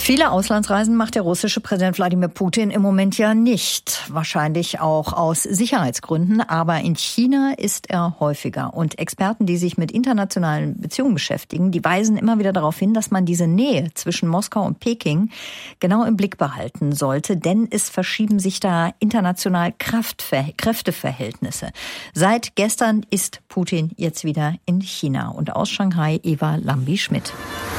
Viele Auslandsreisen macht der russische Präsident Wladimir Putin im Moment ja nicht. Wahrscheinlich auch aus Sicherheitsgründen. Aber in China ist er häufiger. Und Experten, die sich mit internationalen Beziehungen beschäftigen, die weisen immer wieder darauf hin, dass man diese Nähe zwischen Moskau und Peking genau im Blick behalten sollte. Denn es verschieben sich da international Kräfteverhältnisse. Seit gestern ist Putin jetzt wieder in China. Und aus Shanghai Eva Lambi-Schmidt.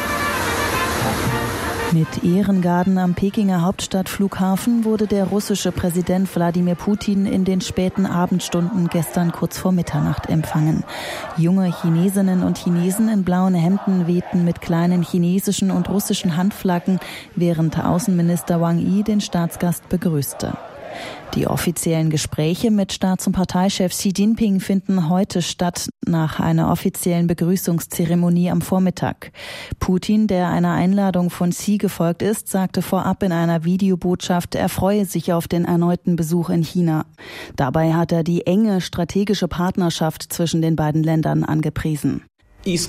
Mit Ehrengarden am Pekinger Hauptstadtflughafen wurde der russische Präsident Wladimir Putin in den späten Abendstunden gestern kurz vor Mitternacht empfangen. Junge Chinesinnen und Chinesen in blauen Hemden wehten mit kleinen chinesischen und russischen Handflaggen, während Außenminister Wang Yi den Staatsgast begrüßte. Die offiziellen Gespräche mit Staats- und Parteichef Xi Jinping finden heute statt, nach einer offiziellen Begrüßungszeremonie am Vormittag. Putin, der einer Einladung von Xi gefolgt ist, sagte vorab in einer Videobotschaft, er freue sich auf den erneuten Besuch in China. Dabei hat er die enge strategische Partnerschaft zwischen den beiden Ländern angepriesen. Ich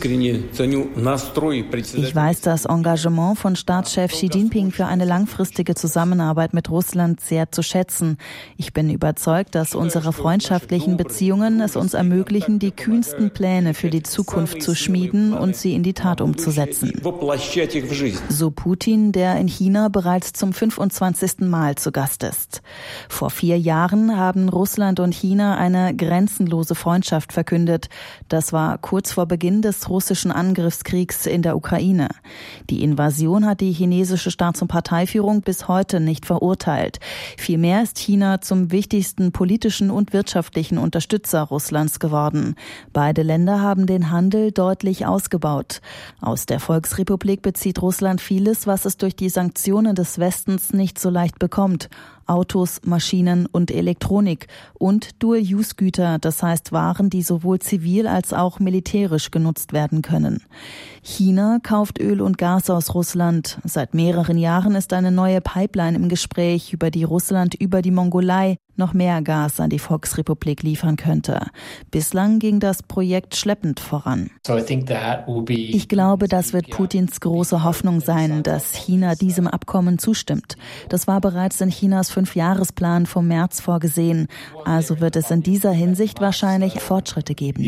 weiß das Engagement von Staatschef Xi Jinping für eine langfristige Zusammenarbeit mit Russland sehr zu schätzen. Ich bin überzeugt, dass unsere freundschaftlichen Beziehungen es uns ermöglichen, die kühnsten Pläne für die Zukunft zu schmieden und sie in die Tat umzusetzen. So Putin, der in China bereits zum 25. Mal zu Gast ist. Vor 4 Jahren haben Russland und China eine grenzenlose Freundschaft verkündet. Das war kurz vor Beginn des russischen Angriffskriegs in der Ukraine. Die Invasion hat die chinesische Staats- und Parteiführung bis heute nicht verurteilt. Vielmehr ist China zum wichtigsten politischen und wirtschaftlichen Unterstützer Russlands geworden. Beide Länder haben den Handel deutlich ausgebaut. Aus der Volksrepublik bezieht Russland vieles, was es durch die Sanktionen des Westens nicht so leicht bekommt. Autos, Maschinen und Elektronik und Dual-Use-Güter, das heißt Waren, die sowohl zivil als auch militärisch genutzt werden können. China kauft Öl und Gas aus Russland. Seit mehreren Jahren ist eine neue Pipeline im Gespräch, über die Russland über die Mongolei noch mehr Gas an die Volksrepublik liefern könnte. Bislang ging das Projekt schleppend voran. Ich glaube, das wird Putins große Hoffnung sein, dass China diesem Abkommen zustimmt. Das war bereits in Chinas 5-Jahresplan vom März vorgesehen. Also wird es in dieser Hinsicht wahrscheinlich Fortschritte geben,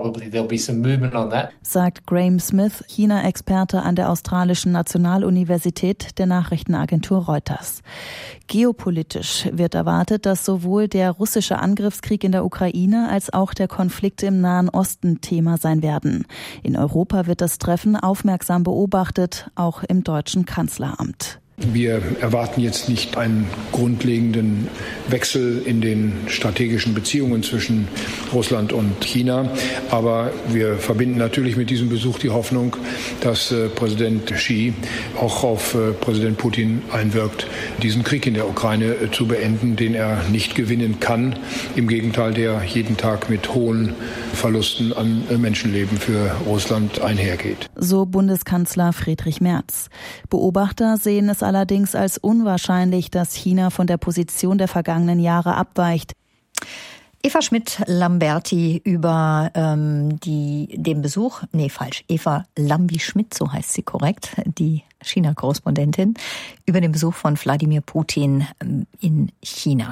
sagt Graham Smith, China-Experte an der australischen Nationaluniversität der Nachrichtenagentur Reuters. Geopolitisch wird erwartet, dass sowohl der russische Angriffskrieg in der Ukraine als auch der Konflikt im Nahen Osten Thema sein werden. In Europa wird das Treffen aufmerksam beobachtet, auch im deutschen Kanzleramt. Wir erwarten jetzt nicht einen grundlegenden Wechsel in den strategischen Beziehungen zwischen Russland und China. Aber wir verbinden natürlich mit diesem Besuch die Hoffnung, dass Präsident Xi auch auf Präsident Putin einwirkt, diesen Krieg in der Ukraine zu beenden, den er nicht gewinnen kann. Im Gegenteil, der jeden Tag mit hohen Verlusten an Menschenleben für Russland einhergeht. So Bundeskanzler Friedrich Merz. Beobachter sehen es allerdings als unwahrscheinlich, dass China von der Position der vergangenen Jahre abweicht. Eva Schmidt-Lamberti über den Besuch, Eva Lambi-Schmidt, so heißt sie korrekt, die China-Korrespondentin, über den Besuch von Wladimir Putin in China.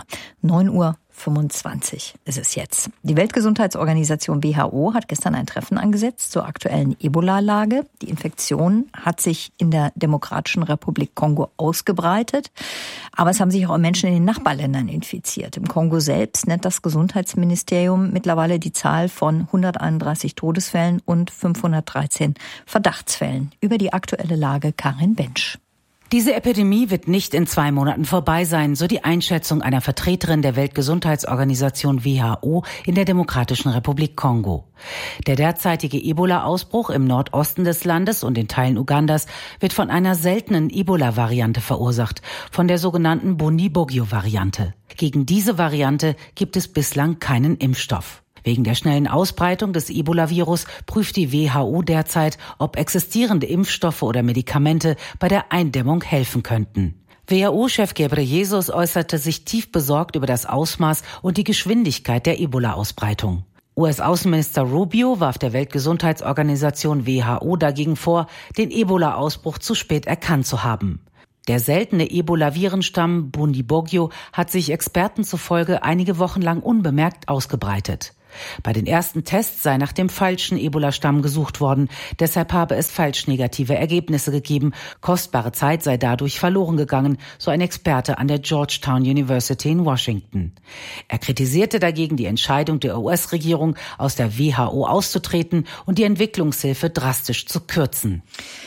9:25 ist es jetzt. Die Weltgesundheitsorganisation WHO hat gestern ein Treffen angesetzt zur aktuellen Ebola-Lage. Die Infektion hat sich in der Demokratischen Republik Kongo ausgebreitet, aber es haben sich auch Menschen in den Nachbarländern infiziert. Im Kongo selbst nennt das Gesundheitsministerium mittlerweile die Zahl von 131 Todesfällen und 513 Verdachtsfällen. Über die aktuelle Lage Karin Bensch. Diese Epidemie wird nicht in 2 Monaten vorbei sein, so die Einschätzung einer Vertreterin der Weltgesundheitsorganisation WHO in der Demokratischen Republik Kongo. Der derzeitige Ebola-Ausbruch im Nordosten des Landes und in Teilen Ugandas wird von einer seltenen Ebola-Variante verursacht, von der sogenannten Bundibugyo-Variante. Gegen diese Variante gibt es bislang keinen Impfstoff. Wegen der schnellen Ausbreitung des Ebola-Virus prüft die WHO derzeit, ob existierende Impfstoffe oder Medikamente bei der Eindämmung helfen könnten. WHO-Chef Ghebreyesus äußerte sich tief besorgt über das Ausmaß und die Geschwindigkeit der Ebola-Ausbreitung. US-Außenminister Rubio warf der Weltgesundheitsorganisation WHO dagegen vor, den Ebola-Ausbruch zu spät erkannt zu haben. Der seltene Ebola-Virenstamm Bundibugyo hat sich Experten zufolge einige Wochen lang unbemerkt ausgebreitet. Bei den ersten Tests sei nach dem falschen Ebola-Stamm gesucht worden. Deshalb habe es falsch negative Ergebnisse gegeben. Kostbare Zeit sei dadurch verloren gegangen, so ein Experte an der Georgetown University in Washington. Er kritisierte dagegen die Entscheidung der US-Regierung, aus der WHO auszutreten und die Entwicklungshilfe drastisch zu kürzen.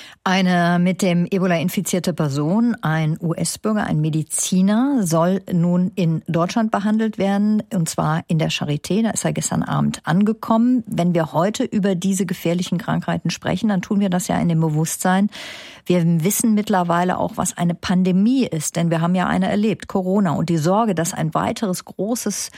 Eine mit dem Ebola infizierte Person, ein US-Bürger, ein Mediziner, soll nun in Deutschland behandelt werden, und zwar in der Charité. Da ist er gestern Abend angekommen. Wenn wir heute über diese gefährlichen Krankheiten sprechen, dann tun wir das ja in dem Bewusstsein. Wir wissen mittlerweile auch, was eine Pandemie ist, denn wir haben ja eine erlebt, Corona. Und die Sorge, dass ein weiteres großes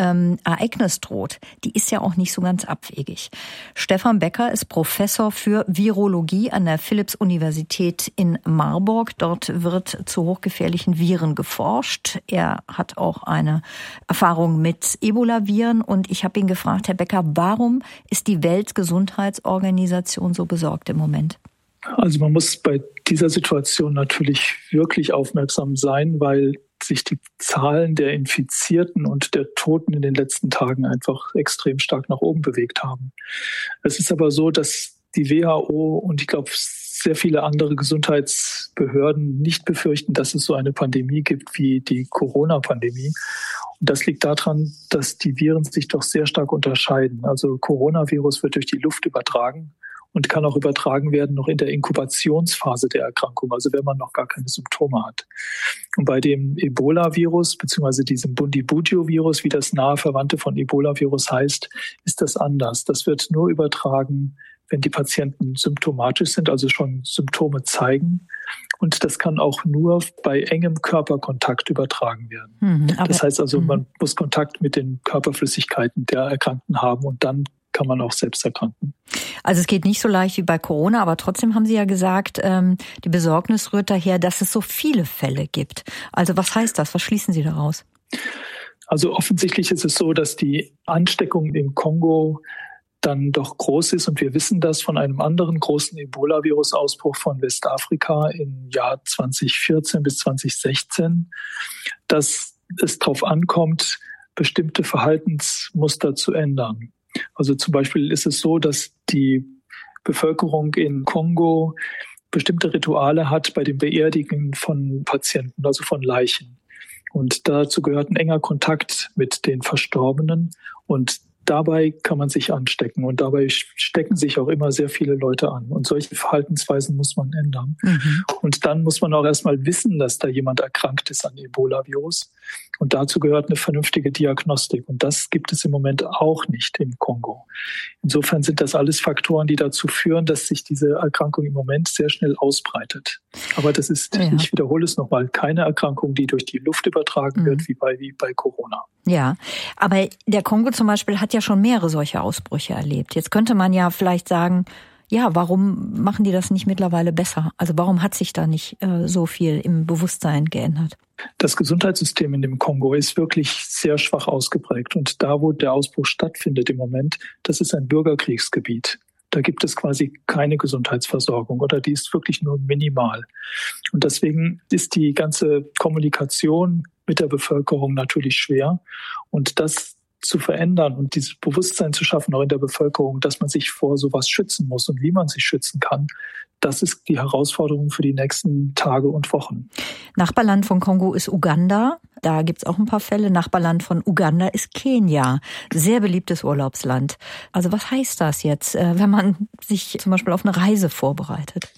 Ereignis droht, die ist ja auch nicht so ganz abwegig. Stefan Becker ist Professor für Virologie an der Philipps-Universität in Marburg. Dort wird zu hochgefährlichen Viren geforscht. Er hat auch eine Erfahrung mit Ebola-Viren. Und ich habe ihn gefragt, Herr Becker, warum ist die Weltgesundheitsorganisation so besorgt im Moment? Also man muss bei dieser Situation natürlich wirklich aufmerksam sein, weil sich die Zahlen der Infizierten und der Toten in den letzten Tagen einfach extrem stark nach oben bewegt haben. Es ist aber so, dass die WHO und ich glaube sehr viele andere Gesundheitsbehörden nicht befürchten, dass es so eine Pandemie gibt wie die Corona-Pandemie. Und das liegt daran, dass die Viren sich doch sehr stark unterscheiden. Also Coronavirus wird durch die Luft übertragen und kann auch übertragen werden noch in der Inkubationsphase der Erkrankung, also wenn man noch gar keine Symptome hat. Und bei dem Ebola-Virus bzw. diesem Bundibugyo-Virus, wie das nahe Verwandte von Ebola-Virus heißt, ist das anders. Das wird nur übertragen, wenn die Patienten symptomatisch sind, also schon Symptome zeigen. Und das kann auch nur bei engem Körperkontakt übertragen werden. Das heißt also, man muss Kontakt mit den Körperflüssigkeiten der Erkrankten haben und dann kann man auch selbst erkranken. Also es geht nicht so leicht wie bei Corona, aber trotzdem haben Sie ja gesagt, die Besorgnis rührt daher, dass es so viele Fälle gibt. Also was heißt das? Was schließen Sie daraus? Also offensichtlich ist es so, dass die Ansteckung im Kongo dann doch groß ist. Und wir wissen das von einem anderen großen Ebola-Virus-Ausbruch von Westafrika im Jahr 2014 bis 2016, dass es darauf ankommt, bestimmte Verhaltensmuster zu ändern. Also zum Beispiel ist es so, dass die Bevölkerung in Kongo bestimmte Rituale hat bei dem Beerdigen von Patienten, also von Leichen. Und dazu gehört ein enger Kontakt mit den Verstorbenen. Und dabei kann man sich anstecken und dabei stecken sich auch immer sehr viele Leute an. Und solche Verhaltensweisen muss man ändern. Und dann muss man auch erstmal wissen, dass da jemand erkrankt ist an Ebola-Virus. Und dazu gehört eine vernünftige Diagnostik. Und das gibt es im Moment auch nicht im Kongo. Insofern sind das alles Faktoren, die dazu führen, dass sich diese Erkrankung im Moment sehr schnell ausbreitet. Aber das ist, ich wiederhole es nochmal, keine Erkrankung, die durch die Luft übertragen wird, wie bei Corona. Ja, aber der Kongo zum Beispiel hat ja schon mehrere solche Ausbrüche erlebt. Jetzt könnte man ja vielleicht sagen, ja, warum machen die das nicht mittlerweile besser? Also warum hat sich da nicht so viel im Bewusstsein geändert? Das Gesundheitssystem in dem Kongo ist wirklich sehr schwach ausgeprägt. Und da, wo der Ausbruch stattfindet im Moment, das ist ein Bürgerkriegsgebiet. Da gibt es quasi keine Gesundheitsversorgung oder die ist wirklich nur minimal. Und deswegen ist die ganze Kommunikation mit der Bevölkerung natürlich schwer. Und das zu verändern und dieses Bewusstsein zu schaffen, auch in der Bevölkerung, dass man sich vor sowas schützen muss und wie man sich schützen kann, das ist die Herausforderung für die nächsten Tage und Wochen. Nachbarland von Kongo ist Uganda. Da gibt's auch ein paar Fälle. Nachbarland von Uganda ist Kenia. Sehr beliebtes Urlaubsland. Also was heißt das jetzt, wenn man sich zum Beispiel auf eine Reise vorbereitet?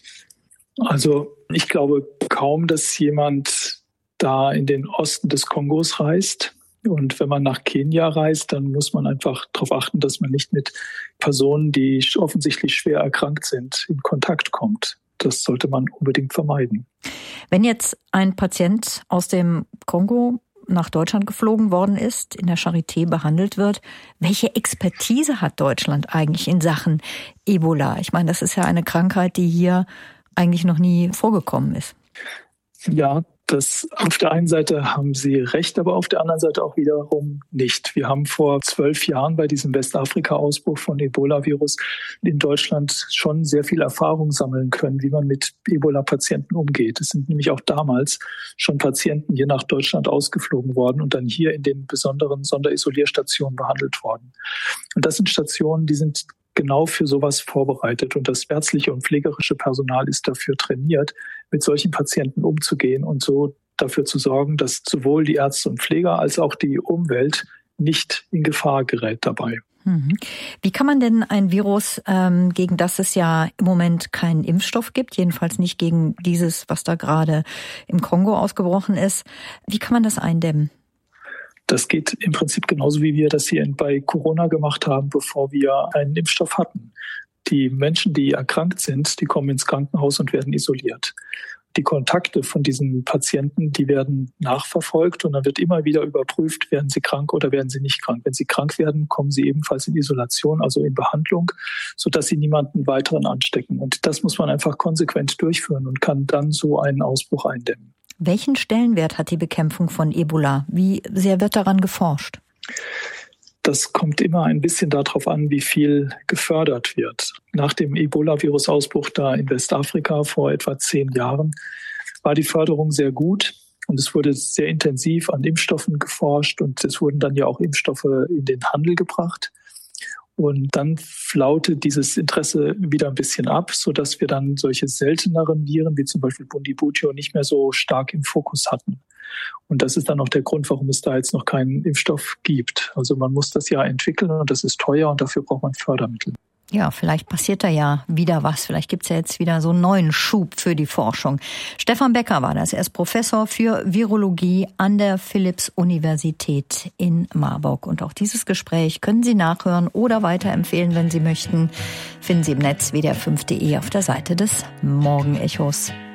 Also ich glaube kaum, dass jemand da in den Osten des Kongos reist. Und wenn man nach Kenia reist, dann muss man einfach darauf achten, dass man nicht mit Personen, die offensichtlich schwer erkrankt sind, in Kontakt kommt. Das sollte man unbedingt vermeiden. Wenn jetzt ein Patient aus dem Kongo nach Deutschland geflogen worden ist, in der Charité behandelt wird, welche Expertise hat Deutschland eigentlich in Sachen Ebola? Ich meine, das ist ja eine Krankheit, die hier eigentlich noch nie vorgekommen ist. Ja, Auf der einen Seite haben Sie recht, aber auf der anderen Seite auch wiederum nicht. Wir haben vor 12 Jahren bei diesem Westafrika-Ausbruch von Ebola-Virus in Deutschland schon sehr viel Erfahrung sammeln können, wie man mit Ebola-Patienten umgeht. Es sind nämlich auch damals schon Patienten hier nach Deutschland ausgeflogen worden und dann hier in den besonderen Sonderisolierstationen behandelt worden. Und das sind Stationen, die sind genau für sowas vorbereitet. Und das ärztliche und pflegerische Personal ist dafür trainiert, mit solchen Patienten umzugehen und so dafür zu sorgen, dass sowohl die Ärzte und Pfleger als auch die Umwelt nicht in Gefahr gerät dabei. Wie kann man denn ein Virus, gegen das es ja im Moment keinen Impfstoff gibt, jedenfalls nicht gegen dieses, was da gerade im Kongo ausgebrochen ist, wie kann man das eindämmen? Das geht im Prinzip genauso, wie wir das hier bei Corona gemacht haben, bevor wir einen Impfstoff hatten. Die Menschen, die erkrankt sind, die kommen ins Krankenhaus und werden isoliert. Die Kontakte von diesen Patienten, die werden nachverfolgt und dann wird immer wieder überprüft, werden sie krank oder werden sie nicht krank. Wenn sie krank werden, kommen sie ebenfalls in Isolation, also in Behandlung, sodass sie niemanden weiteren anstecken. Und das muss man einfach konsequent durchführen und kann dann so einen Ausbruch eindämmen. Welchen Stellenwert hat die Bekämpfung von Ebola? Wie sehr wird daran geforscht? Das kommt immer ein bisschen darauf an, wie viel gefördert wird. Nach dem Ebola-Virus-Ausbruch da in Westafrika vor etwa 10 Jahren war die Förderung sehr gut und es wurde sehr intensiv an Impfstoffen geforscht und es wurden dann ja auch Impfstoffe in den Handel gebracht. Und dann flaute dieses Interesse wieder ein bisschen ab, sodass wir dann solche selteneren Viren wie zum Beispiel Bundibugyo nicht mehr so stark im Fokus hatten. Und das ist dann auch der Grund, warum es da jetzt noch keinen Impfstoff gibt. Also man muss das ja entwickeln und das ist teuer und dafür braucht man Fördermittel. Ja, vielleicht passiert da ja wieder was. Vielleicht gibt's ja jetzt wieder so einen neuen Schub für die Forschung. Stefan Becker war das. Er ist Professor für Virologie an der Philipps-Universität in Marburg. Und auch dieses Gespräch können Sie nachhören oder weiterempfehlen, wenn Sie möchten. Finden Sie im Netz wdr5.de auf der Seite des Morgenechos.